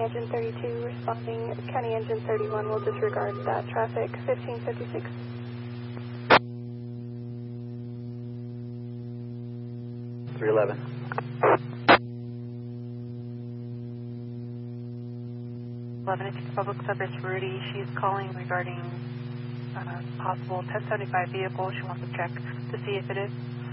Engine 32 responding. County Engine 31 will disregard that traffic. 1556. .311. Public Service Rudy. She's calling regarding possible 1075 vehicle. She wants to check to see if it is.